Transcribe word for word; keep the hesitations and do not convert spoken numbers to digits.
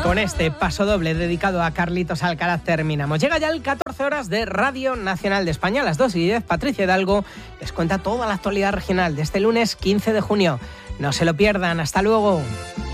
Con este paso doble dedicado a Carlitos Alcaraz terminamos. Llega ya el catorce horas de Radio Nacional de España. A las dos y diez, Patricia Hidalgo les cuenta toda la actualidad regional de este lunes quince de junio. No se lo pierdan. Hasta luego.